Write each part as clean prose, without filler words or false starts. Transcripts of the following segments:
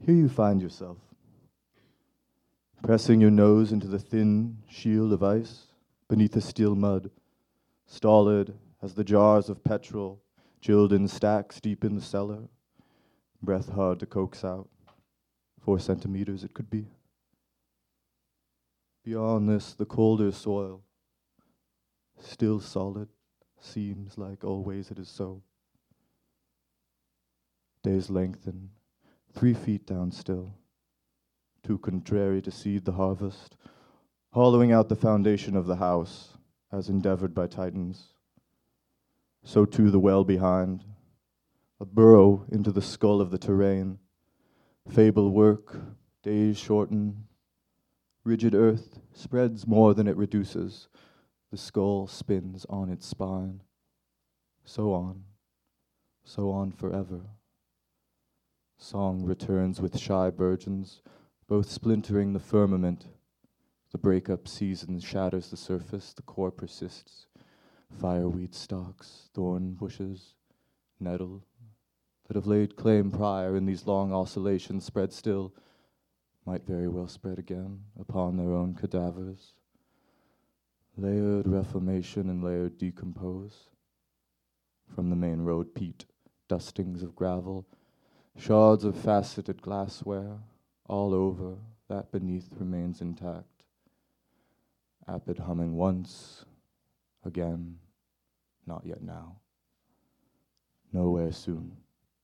Here you find yourself, pressing your nose into the thin shield of ice beneath the steel mud, stolid as the jars of petrol chilled in stacks deep in the cellar, breath hard to coax out. 4 centimeters it could be. Beyond this, the colder soil, still solid, seems like always it is so. Days lengthen, 3 feet down still, too contrary to seed the harvest, hollowing out the foundation of the house, as endeavored by Titans. So too the well behind, a burrow into the skull of the terrain. Fable work, days shorten, rigid earth spreads more than it reduces, the skull spins on its spine. So on forever. Song returns with shy burgeons, both splintering the firmament. The breakup season shatters the surface, the core persists. Fireweed stalks, thorn bushes, nettle, that have laid claim prior in these long oscillations spread still, might very well spread again upon their own cadavers. Layered reformation and layered decompose. From the main road peat, dustings of gravel, shards of faceted glassware, all over, that beneath remains intact. Apid humming once, again, not yet now. Nowhere soon.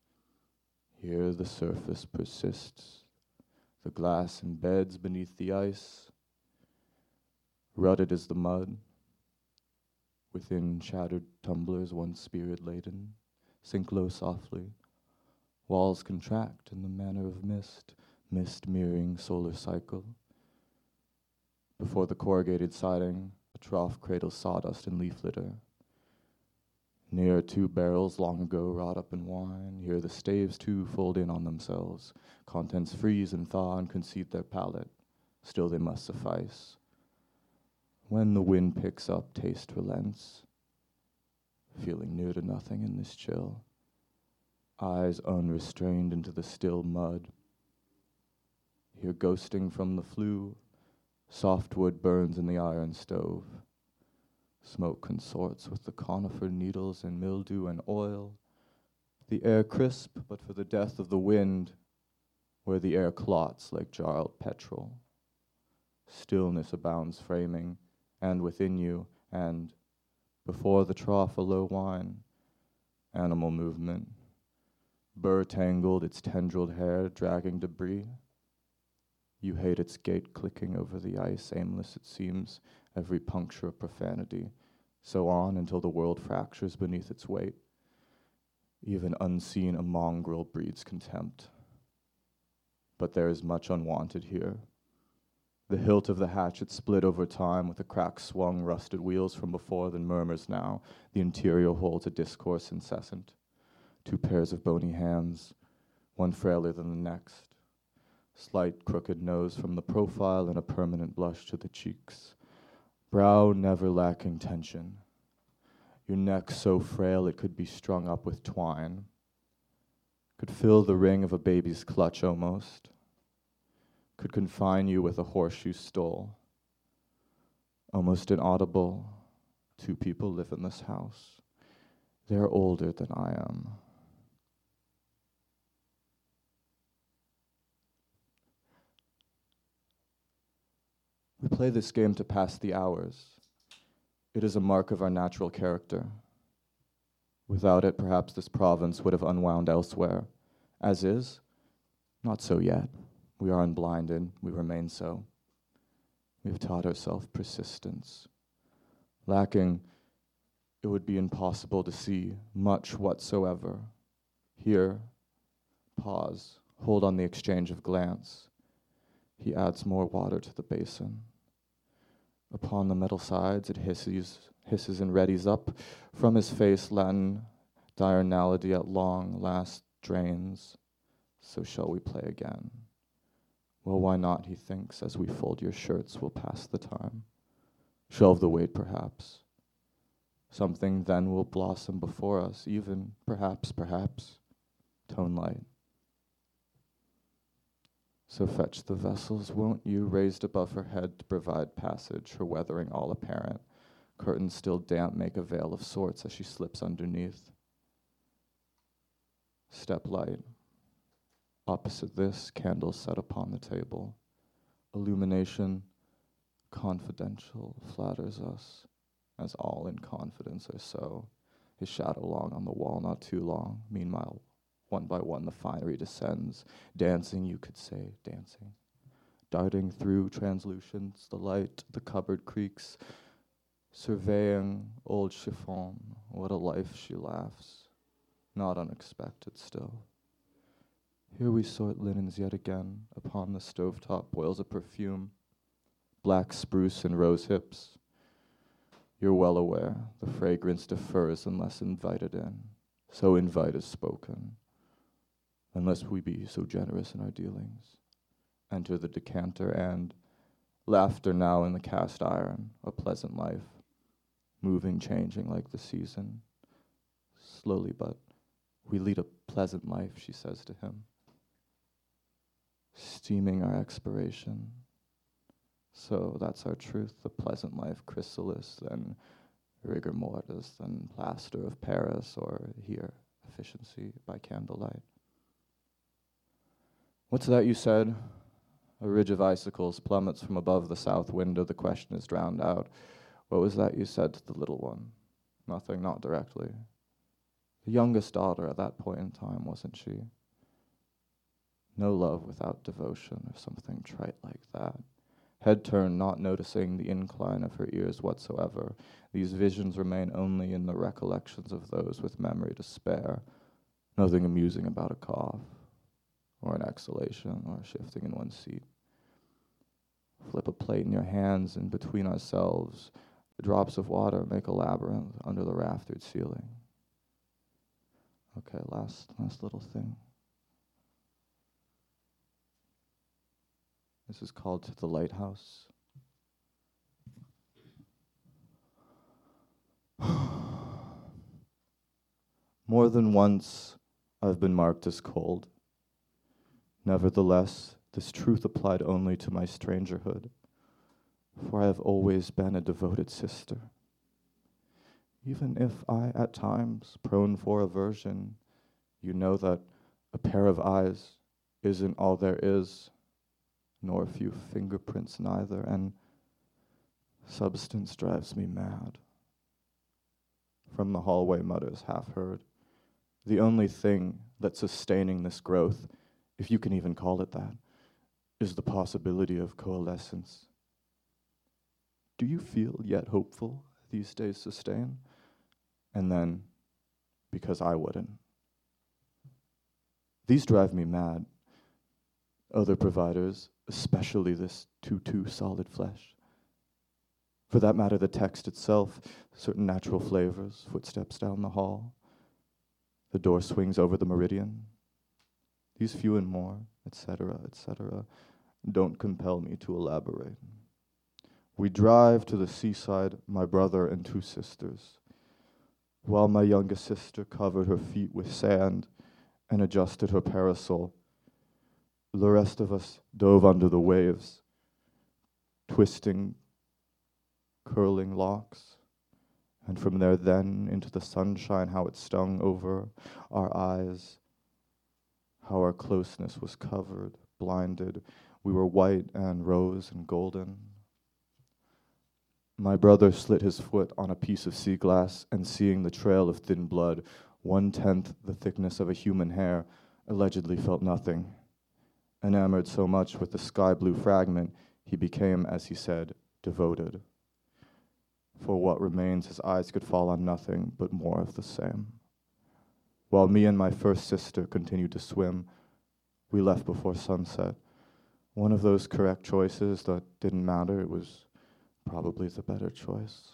Here the surface persists, the glass embeds beneath the ice. Rutted is the mud. Within shattered tumblers, once spirit-laden, sink low softly. Walls contract in the manner of mist, mist mirroring solar cycle. Before the corrugated siding, a trough cradles sawdust and leaf litter. Near 2 barrels long ago wrought up in wine, here the staves too fold in on themselves. Contents freeze and thaw and concede their palate. Still they must suffice. When the wind picks up, taste relents. Feeling near to nothing in this chill. Eyes unrestrained into the still mud. Here ghosting from the flue, soft wood burns in the iron stove. Smoke consorts with the conifer needles and mildew and oil. The air crisp, but for the death of the wind, where the air clots like jarred petrol. Stillness abounds framing, and within you, and before the trough a low whine, animal movement. Burr tangled its tendrilled hair, dragging debris. You hate its gait clicking over the ice, aimless it seems, every puncture of profanity, so on until the world fractures beneath its weight. Even unseen a mongrel breeds contempt. But there is much unwanted here. The hilt of the hatchet split over time with a crack swung rusted wheels from before, then murmurs now. The interior holds a discourse incessant. 2 pairs of bony hands, one frailer than the next. Slight crooked nose from the profile and a permanent blush to the cheeks. Brow never lacking tension. Your neck so frail it could be strung up with twine. Could fill the ring of a baby's clutch almost. Could confine you with a horseshoe stole. Almost inaudible. 2 people live in this house. They're older than I am. We play this game to pass the hours. It is a mark of our natural character. Without it, perhaps this province would have unwound elsewhere. As is, not so yet. We are unblinded, we remain so. We have taught ourselves persistence. Lacking, it would be impossible to see much whatsoever. Here, pause, hold on the exchange of glance. He adds more water to the basin. Upon the metal sides, it hisses and readies up. From his face, Latin diurnality at long last drains. So shall we play again? Well, why not, he thinks, as we fold your shirts, we'll pass the time. Shelve the weight, perhaps. Something then will blossom before us, even, perhaps, tone light. So fetch the vessels, won't you, raised above her head to provide passage, her weathering all apparent. Curtains still damp make a veil of sorts as she slips underneath. Step light. Opposite this, candles set upon the table. Illumination, confidential, flatters us, as all in confidence are so. His shadow long on the wall, not too long. Meanwhile, one by one the finery descends, dancing, you could say, dancing. Darting through translucence, the light, the cupboard creaks, surveying old chiffon. What a life, she laughs. Not unexpected still. Here we sort linens yet again. Upon the stovetop boils a perfume. Black spruce and rose hips. You're well aware, the fragrance defers unless invited in. So invite is spoken, unless we be so generous in our dealings. Enter the decanter and laughter now in the cast iron, a pleasant life, moving, changing like the season. Slowly, but we lead a pleasant life, she says to him. Steaming our expiration. So that's our truth, the pleasant life, chrysalis, then rigor mortis, then plaster of Paris, or here, efficiency by candlelight. What's that you said? A ridge of icicles plummets from above the south window. The question is drowned out. What was that you said to the little one? Nothing, not directly. The youngest daughter at that point in time, wasn't she? No love without devotion, or something trite like that. Head turned, not noticing the incline of her ears whatsoever. These visions remain only in the recollections of those with memory to spare. Nothing amusing about a cough, or an exhalation, or shifting in one's seat. Flip a plate in your hands, and between ourselves, the drops of water make a labyrinth under the raftered ceiling. Okay, last little thing. This is called To the Lighthouse. More than once, I've been marked as cold. Nevertheless, this truth applied only to my strangerhood, for I have always been a devoted sister. Even if I, at times, prone for aversion, you know that a pair of eyes isn't all there is, nor a few fingerprints neither, and substance drives me mad. From the hallway mutters, half heard, the only thing that's sustaining this growth, if you can even call it that, is the possibility of coalescence. Do you feel yet hopeful these days sustain? And then, because I wouldn't. These drive me mad. Other providers, especially this too solid flesh. For that matter, the text itself, certain natural flavors, footsteps down the hall. The door swings over the meridian. These few and more, etc., don't compel me to elaborate. We drive to the seaside, my brother and two sisters, while my youngest sister covered her feet with sand and adjusted her parasol. The rest of us dove under the waves, twisting, curling locks, and from there then into the sunshine, how it stung over our eyes, how our closeness was covered, blinded. We were white and rose and golden. My brother slit his foot on a piece of sea glass, and seeing the trail of thin blood, 1/10 the thickness of a human hair, allegedly felt nothing. Enamored so much with the sky blue fragment, he became, as he said, devoted. For what remains, his eyes could fall on nothing but more of the same. While me and my first sister continued to swim, we left before sunset. One of those correct choices that didn't matter, it was probably the better choice.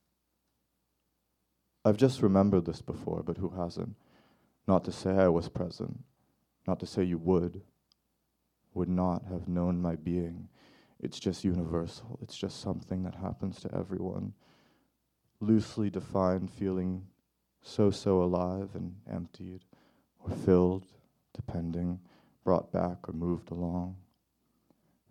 I've just remembered this before, but who hasn't? Not to say I was present, not to say you would not have known my being. It's just universal. It's just something that happens to everyone. Loosely defined feeling so alive and emptied, or filled, depending, brought back or moved along.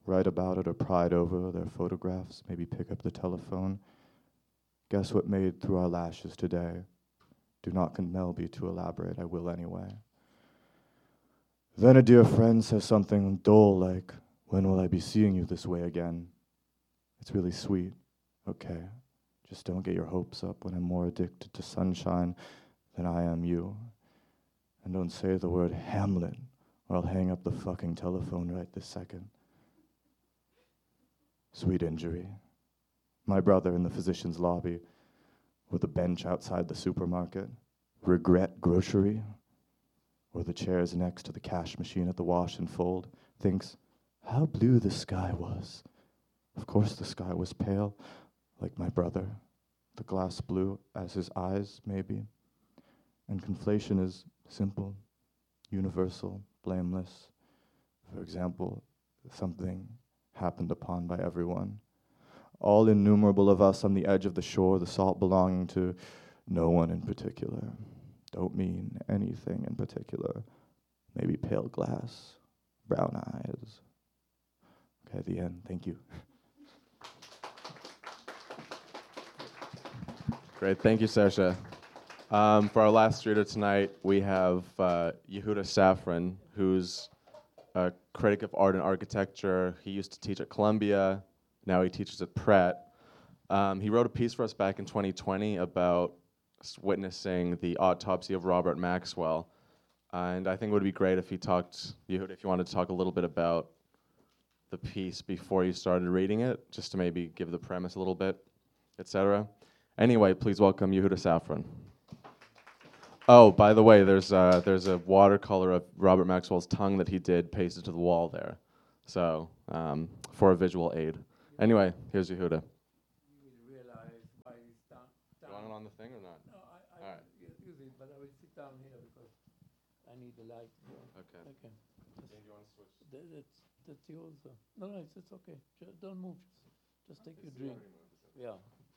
write about it or pride over their photographs, maybe pick up the telephone. Guess what made through our lashes today? Do not compel me to elaborate, I will anyway. Then a dear friend says something dull like, when will I be seeing you this way again? It's really sweet. Okay, just don't get your hopes up when I'm more addicted to sunshine than I am you. And don't say the word Hamlet, or I'll hang up the fucking telephone right this second. Sweet injury. My brother in the physician's lobby, or the bench outside the supermarket. Regret grocery, or the chairs next to the cash machine at the wash and fold. Thinks, how blue the sky was. Of course the sky was pale, like my brother. The glass blue as his eyes, maybe. And conflation is simple, universal, blameless. For example, something happened upon by everyone. All innumerable of us on the edge of the shore, the salt belonging to no one in particular. Don't mean anything in particular. Maybe pale glass, brown eyes. Okay, the end. Thank you. Great, thank you, Sacha. For our last reader tonight, we have Yehuda Safran, who's a critic of art and architecture. He used to teach at Columbia. Now he teaches at Pratt. He wrote a piece for us back in 2020 about witnessing the autopsy of Robert Maxwell. And I think it would be great if he talked, Yehuda, if you wanted to talk a little bit about the piece before you started reading it, just to maybe give the premise a little bit, etc. Anyway, please welcome Yehuda Safran. Oh, by the way, there's a watercolor of Robert Maxwell's tongue that he did pasted to the wall there, so for a visual aid. Anyway, here's Yehuda. You will realize why it's down. You want it on the thing or not? No, I All right. use it, but I will sit down here because I need the light. Okay. Okay. Do you want to switch? That's yours. No, it's okay. Don't move. Just take your drink. Yeah.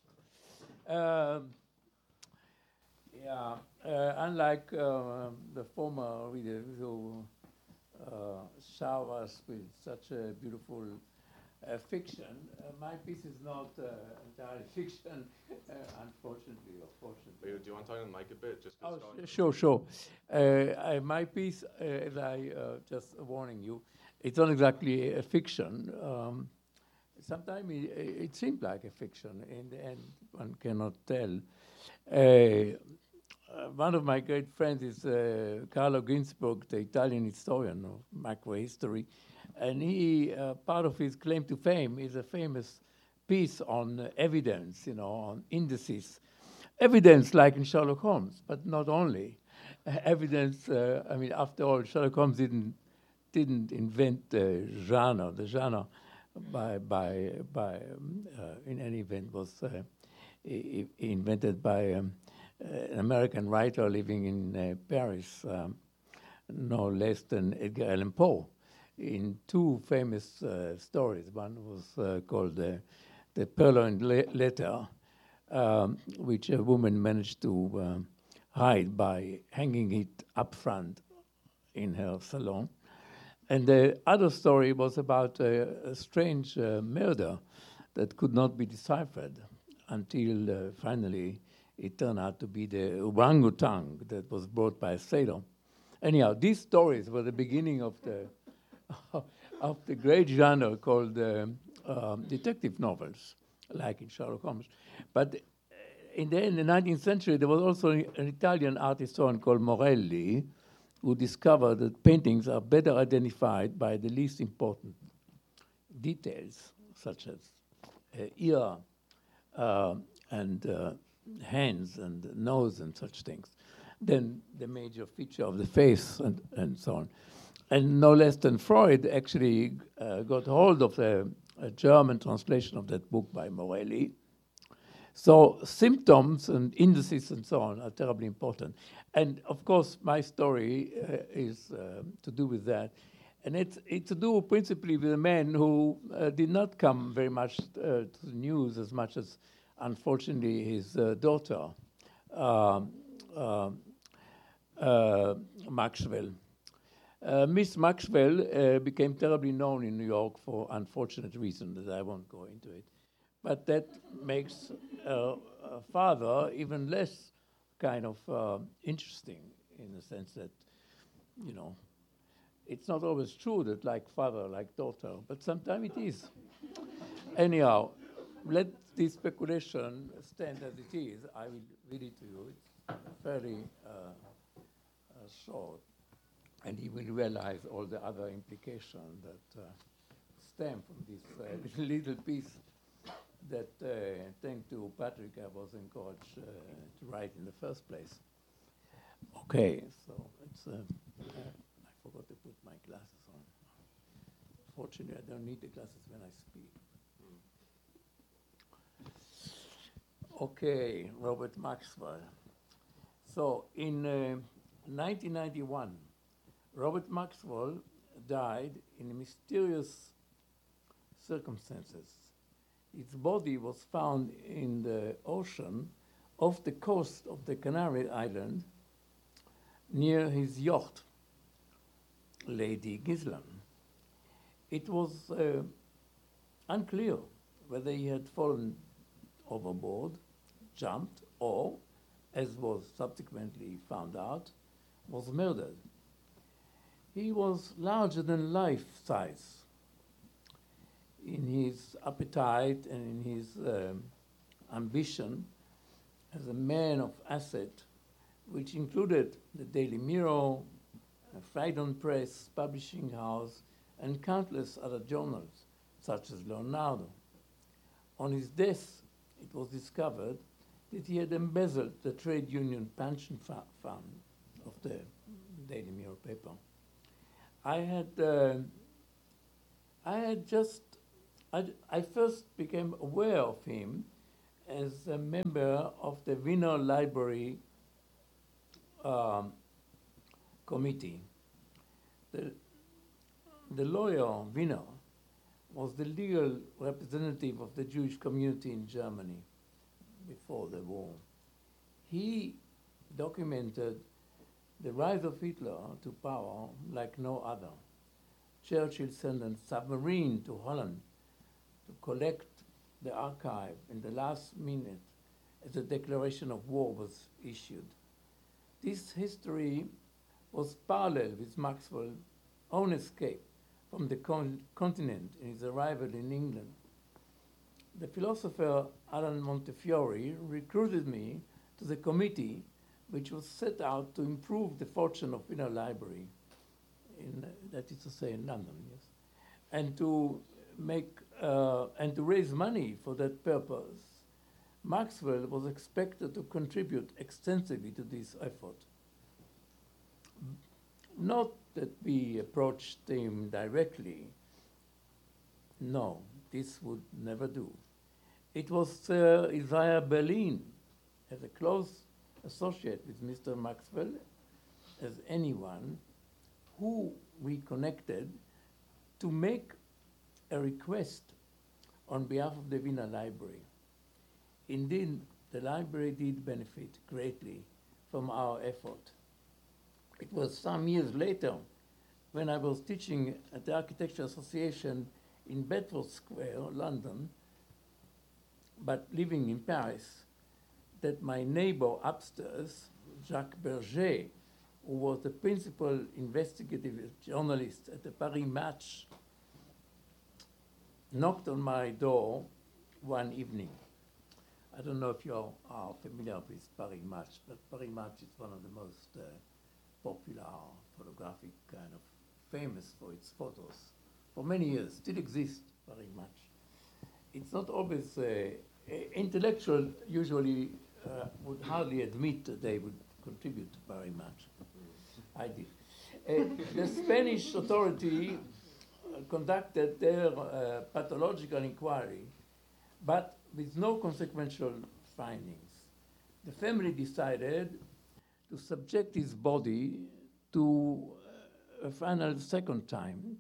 Unlike the former reader who showers with such a beautiful fiction, my piece is not entirely fiction, unfortunately or fortunately. Do you want to talk on the mic a bit? Just Sure. My piece, as I just warning you, it's not exactly a fiction. Sometimes it seems like a fiction. In the end, one cannot tell. One of my great friends is Carlo Ginzburg, the Italian historian of macrohistory, and he part of his claim to fame is a famous piece on evidence, on indices. Evidence like in Sherlock Holmes, but not only. Evidence, after all, Sherlock Holmes didn't invent the genre. The genre, in any event, was invented by an American writer living in Paris, no less than Edgar Allan Poe, in two famous stories. One was called the Purloined Letter, which a woman managed to hide by hanging it up front in her salon. And the other story was about a strange murder that could not be deciphered until finally it turned out to be the orangutan that was brought by a sailor. Anyhow, these stories were the beginning of the great genre called detective novels, like in Sherlock Holmes. But in the 19th century, there was also an Italian art historian called Morelli, who discovered that paintings are better identified by the least important details, such as ear and hands and nose and such things, than the major feature of the face and so on. And no less than Freud actually got hold of a German translation of that book by Morelli. So symptoms and indices and so on are terribly important. And of course, my story is to do with that. And it's to do principally with a man who did not come very much to the news as much as, unfortunately, his daughter, Maxwell. Miss Maxwell became terribly known in New York for unfortunate reasons that I won't go into it. But that makes her father even less kind of interesting in the sense that, you know, it's not always true that like father, like daughter, but sometimes it is. Anyhow, let this speculation stand as it is. I will read it to you. It's fairly short, and you will realize all the other implications that stem from this little piece that, thanks to Patrick, I was encouraged to write in the first place. Okay, so it's. I forgot to put my glasses on. Fortunately, I don't need the glasses when I speak. Okay, Robert Maxwell. So in 1991, Robert Maxwell died in mysterious circumstances. His body was found in the ocean off the coast of the Canary Island near his yacht, Lady Gisland. It was unclear whether he had fallen overboard, jumped, or, as was subsequently found out, was murdered. He was larger than life size in his appetite and in his ambition as a man of asset, which included the Daily Mirror, Friedon Press, Publishing House, and countless other journals, such as Leonardo. On his death, it was discovered that he had embezzled the trade union pension fund of the Daily Mirror paper. I first became aware of him as a member of the Wiener Library committee. The lawyer, Wiener, was the legal representative of the Jewish community in Germany before the war. He documented the rise of Hitler to power like no other. Churchill sent a submarine to Holland to collect the archive in the last minute as the declaration of war was issued. This history was parallel with Maxwell's own escape from the continent in his arrival in England. The philosopher Alan Montefiore recruited me to the committee which was set out to improve the fortune of Wiener Library, that is to say in London, yes, and to raise money for that purpose. Maxwell was expected to contribute extensively to this effort. Not that we approached him directly. No, this would never do. It was Isaiah Berlin, as a close associate with Mr. Maxwell, as anyone, who we connected to make a request on behalf of the Wiener Library. Indeed, the library did benefit greatly from our effort. It was some years later, when I was teaching at the Architecture Association in Bedford Square, London, but living in Paris, that my neighbor upstairs, Jacques Berger, who was the principal investigative journalist at the Paris Match, knocked on my door one evening. I don't know if you are familiar with Paris Match, but Paris Match is one of the most popular photographic kind of famous for its photos. For many years, still exists Paris Match. It's not always, intellectual usually would hardly admit that they would contribute to Paris Match. I did. The Spanish authority conducted their pathological inquiry, but with no consequential findings. The family decided to subject his body to a final second time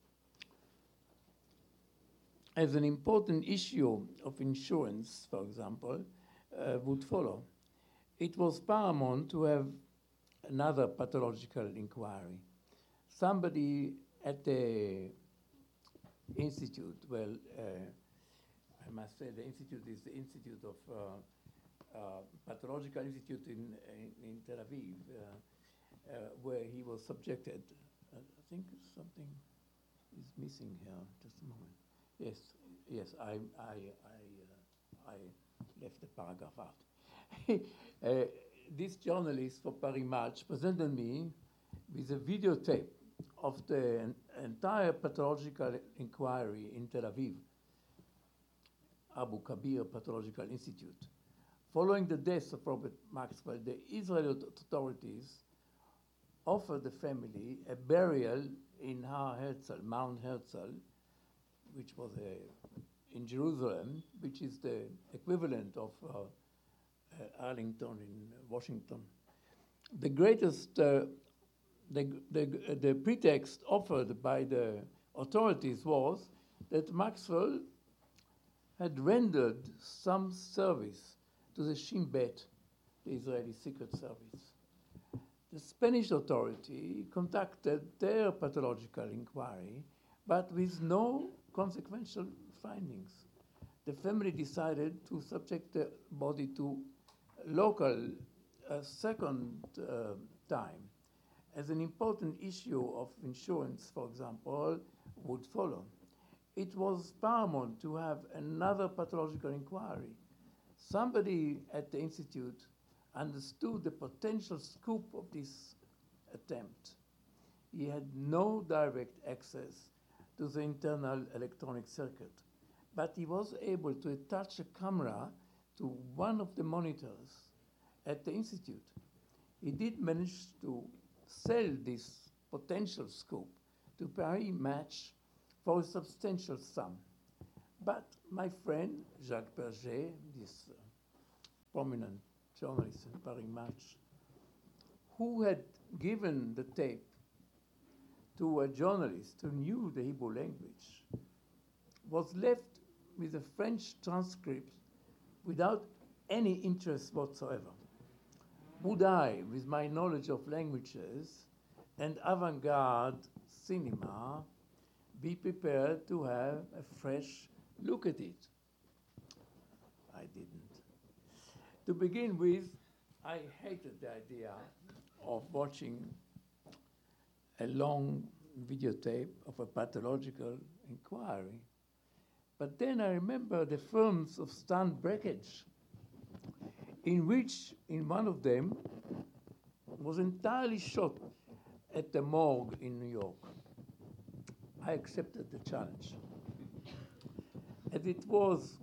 as an important issue of insurance, for example, would follow. It was paramount to have another pathological inquiry. somebody at the institute, well, I must say the institute is the Institute of Pathological Institute in Tel Aviv, where he was subjected. I think something is missing here. Just a moment. Yes, I left the paragraph out. This journalist for Paris Match presented me with a videotape of the entire pathological inquiry in Tel Aviv, Abu Kabir Pathological Institute. Following the death of Robert Maxwell, the Israeli authorities offered the family a burial in Har Herzl, Mount Herzl, which was in Jerusalem, which is the equivalent of Arlington in Washington. The greatest, the pretext offered by the authorities was that Maxwell had rendered some service to the Shin Bet, the Israeli Secret Service. The Spanish authority conducted their pathological inquiry, but with no consequential findings. The family decided to subject the body to local second time, as an important issue of insurance, for example, would follow. It was paramount to have another pathological inquiry. Somebody at the Institute understood the potential scope of this attempt. He had no direct access to the internal electronic circuit, but he was able to attach a camera to one of the monitors at the Institute. He did manage to sell this potential scope to Paris Match for a substantial sum. But my friend, Jacques Berger, this prominent journalist in Paris Match, who had given the tape to a journalist who knew the Hebrew language, was left with a French transcript without any interest whatsoever. Would I, with my knowledge of languages and avant-garde cinema, be prepared to have a fresh look at it? I didn't. To begin with, I hated the idea of watching a long videotape of a pathological inquiry. But then I remember the films of Stan Brakhage, in which, in one of them, was entirely shot at the morgue in New York. I accepted the challenge. As it was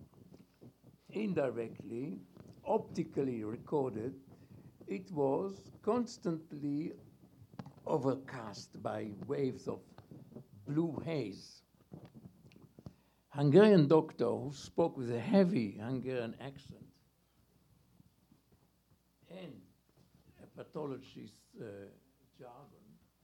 indirectly, optically recorded, it was constantly overcast by waves of blue haze. Hungarian doctor who spoke with a heavy Hungarian accent and a pathologist's jargon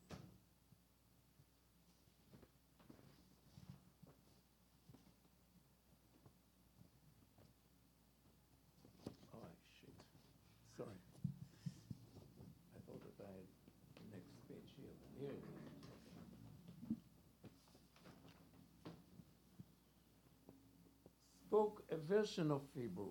Sorry. I thought that I had the next page here. Here it is. Spoke a version of Hebrew,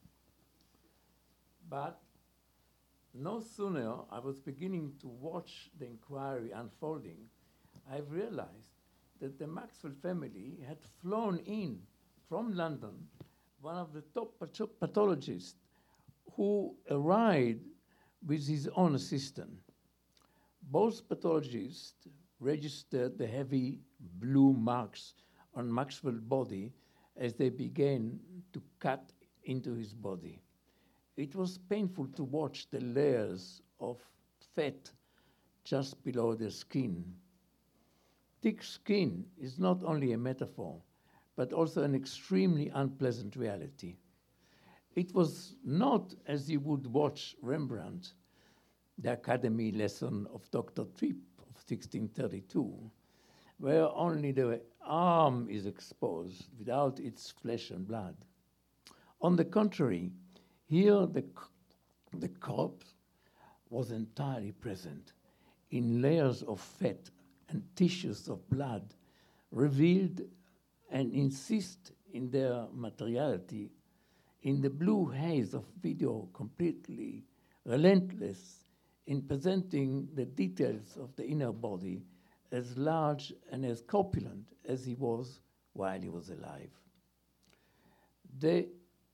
but no sooner I was beginning to watch the inquiry unfolding, I realized that the Maxwell family had flown in from London one of the top pathologists who arrived with his own assistant. Both pathologists registered the heavy blue marks on Maxwell's body as they began to cut into his body. It was painful to watch the layers of fat just below the skin. Thick skin is not only a metaphor, but also an extremely unpleasant reality. It was not as you would watch Rembrandt, the Academy lesson of Dr. Tripp of 1632, where only the arm is exposed without its flesh and blood. On the contrary, here the corpse was entirely present in layers of fat and tissues of blood revealed and insist in their materiality in the blue haze of video, completely relentless in presenting the details of the inner body as large and as corpulent as he was while he was alive. The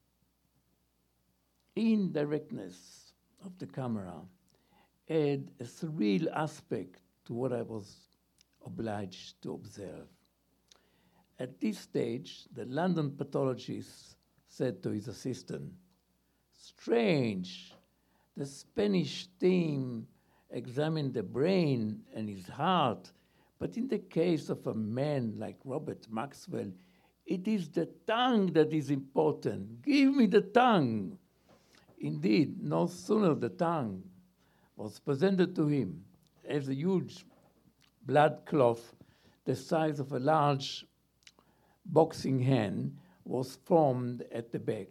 indirectness of the camera had a surreal aspect to what I was obliged to observe. At this stage, the London pathologist said to his assistant, "Strange, the Spanish team examined the brain and his heart, but in the case of a man like Robert Maxwell, it is the tongue that is important. Give me the tongue." Indeed, no sooner the tongue was presented to him as a huge blood cloth the size of a large boxing hand was formed at the back.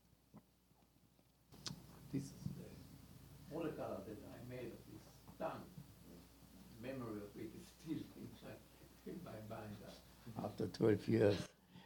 This is the watercolor that I made of this tongue. The memory of it is still in my binder after 12 years.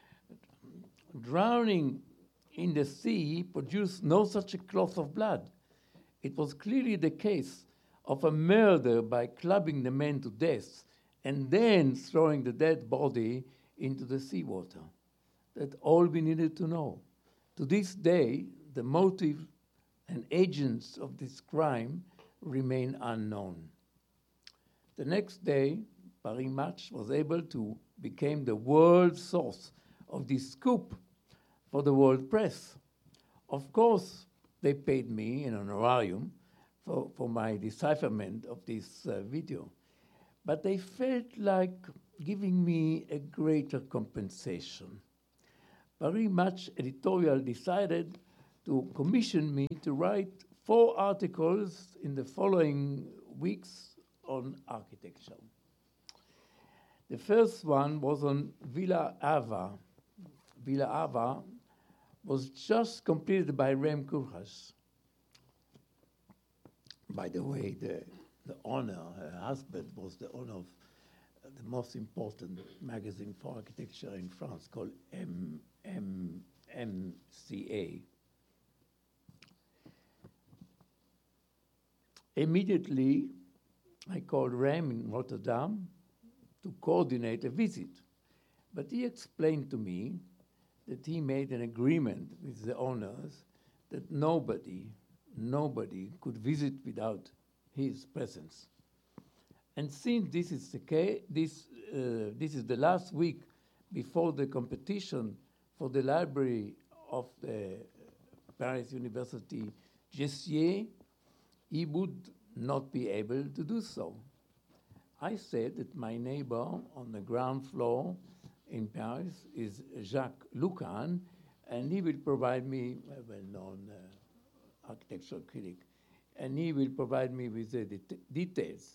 Drowning in the sea produced no such a cloth of blood. It was clearly the case of a murder by clubbing the man to death and then throwing the dead body into the seawater. That's all we needed to know. To this day, the motive and agents of this crime remain unknown. The next day, Paris Match was able to become the world source of this scoop for the world press. Of course, they paid me an honorarium for my decipherment of this video, but they felt like giving me a greater compensation. Paris Match editorial decided to commission me to write 4 articles in the following weeks on architecture. The first one was on Villa Ava. Villa Ava was just completed by Rem Koolhaas. By the way, the owner, her husband, was the owner of the most important magazine for architecture in France called MCA. Immediately, I called Rem in Rotterdam to coordinate a visit. But he explained to me that he made an agreement with the owners that nobody could visit without his presence. And since this is the case, this is the last week before the competition for the library of the Paris University Gessier, he would not be able to do so. I said that my neighbor on the ground floor in Paris is Jacques Lucan, and he will provide me, a well-known architectural critic, and he will provide me with the details.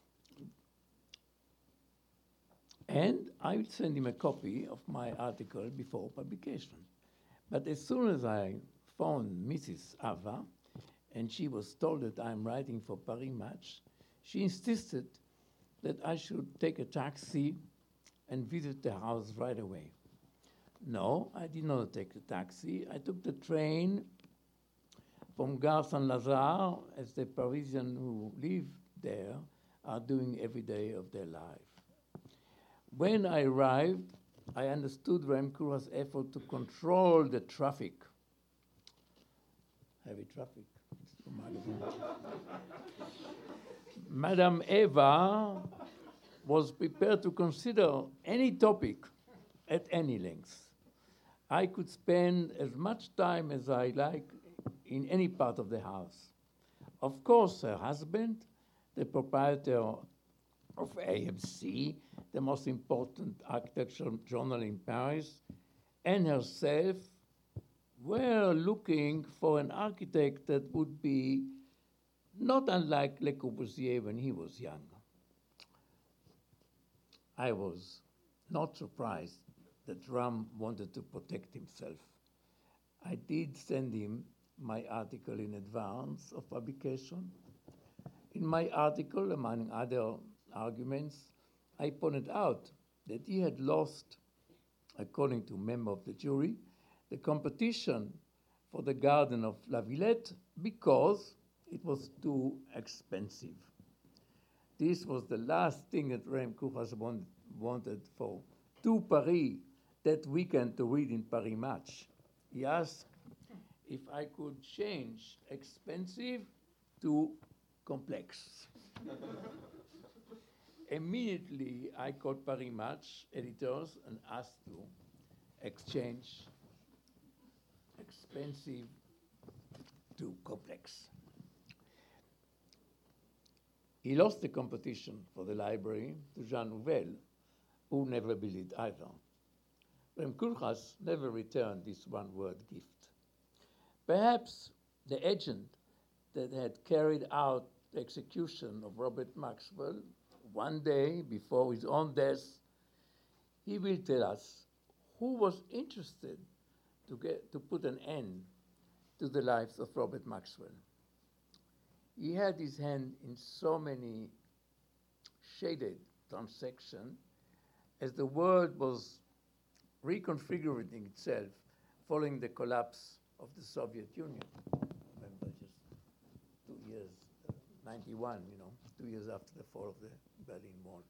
And I will send him a copy of my article before publication. But as soon as I phoned Mrs. Ava, and she was told that I'm writing for Paris Match, she insisted that I should take a taxi and visit the house right away. No, I did not take the taxi. I took the train from Gare Saint-Lazare, as the Parisians who live there are doing every day of their life. When I arrived, I understood Rem Koolhaas' effort to control the traffic. Heavy traffic. Madame Eva was prepared to consider any topic at any length. I could spend as much time as I like in any part of the house. Of course, her husband, the proprietor of AMC, the most important architectural journal in Paris, and herself were looking for an architect that would be not unlike Le Corbusier when he was young. I was not surprised that Rem wanted to protect himself. I did send him my article in advance of publication. In my article, among other arguments, I pointed out that he had lost, according to a member of the jury, the competition for the garden of La Villette because it was too expensive. This was the last thing that Rem Koolhaas wanted for Tout Paris that weekend to read in Paris Match. He asked if I could change expensive to complex. Immediately, I called Paris Match editors and asked to exchange expensive to complex. He lost the competition for the library to Jean Nouvel, who never believed either. Rem Koolhaas never returned this one-word gift. Perhaps the agent that had carried out the execution of Robert Maxwell one day before his own death, he will tell us who was interested to put an end to the lives of Robert Maxwell. He had his hand in so many shaded transactions as the world was reconfiguring itself following the collapse of the Soviet Union. Remember, just 2 years, 91, 2 years after the fall of the Berlin Wall.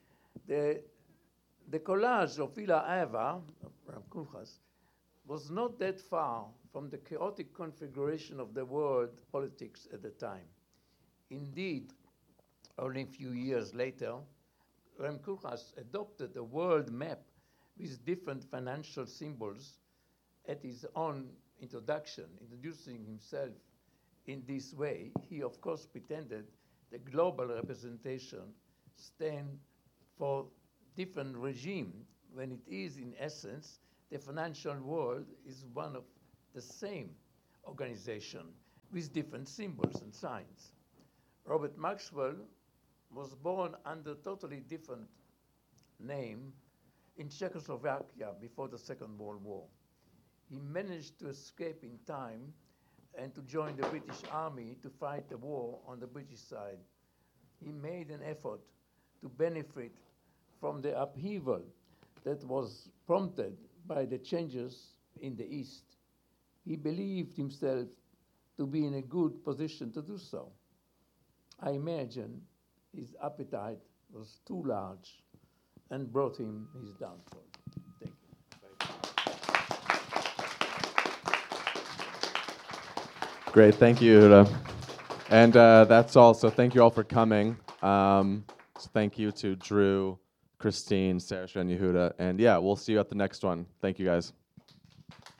The collage of Villa Ava, of Rem Koolhaas, was not that far from the chaotic configuration of the world politics at the time. Indeed, only a few years later, Rem Koolhaas adopted a world map with different financial symbols at his own introducing himself in this way. He, of course, pretended the global representation stand for different regime, when it is, in essence, the financial world is one of the same organization with different symbols and signs. Robert Maxwell was born under a totally different name in Czechoslovakia before the Second World War. He managed to escape in time and to join the British Army to fight the war on the British side. He made an effort to benefit from the upheaval that was prompted by the changes in the East. He believed himself to be in a good position to do so. I imagine his appetite was too large and brought him his downfall. Thank you. Great, thank you, Yehuda. And that's all, so thank you all for coming. So thank you to Drew, Christine, Saoirse, and Yehuda. And yeah, we'll see you at the next one. Thank you, guys.